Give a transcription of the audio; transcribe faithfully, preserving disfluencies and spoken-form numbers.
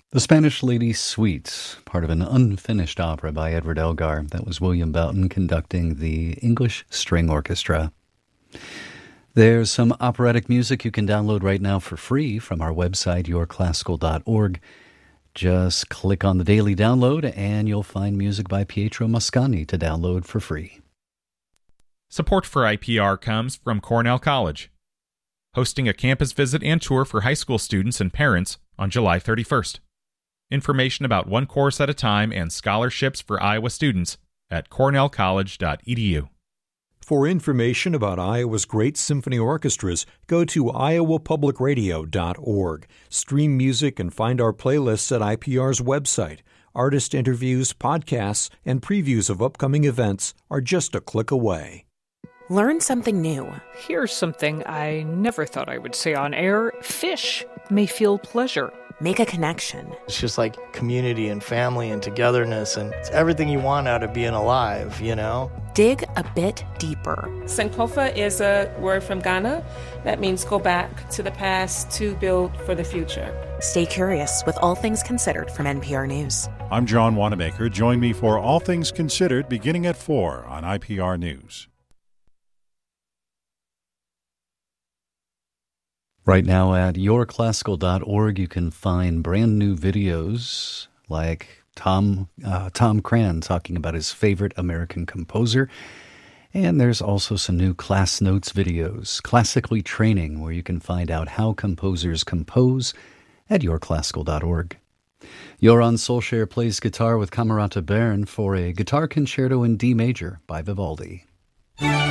The Spanish Lady Suite, part of an unfinished opera by Edward Elgar. That was William Boughton conducting the English String Orchestra. There's some operatic music you can download right now for free from our website, your classical dot org. Just click on the daily download and you'll find music by Pietro Mascagni to download for free. Support for I P R comes from Cornell College, hosting a campus visit and tour for high school students and parents on July thirty-first. Information about one course at a time and scholarships for Iowa students at cornell college dot e d u. For information about Iowa's great symphony orchestras, go to iowa public radio dot org. Stream music and find our playlists at I P R's website. Artist interviews, podcasts, and previews of upcoming events are just a click away. Learn something new. Here's something I never thought I would say on air. Fish may feel pleasure. Make a connection. It's just like community and family and togetherness, and it's everything you want out of being alive, you know? Dig a bit deeper. Sankofa is a word from Ghana that means go back to the past to build for the future. Stay curious with All Things Considered from N P R News. I'm John Wanamaker. Join me for All Things Considered beginning at four on I P R News. Right now at your classical dot org, you can find brand new videos like Tom uh, Tom Cran talking about his favorite American composer. And there's also some new class notes videos, Classically Training, where you can find out how composers compose at your classical dot org. Joran Solskjaer plays guitar with Camerata Bern for a guitar concerto in D major by Vivaldi.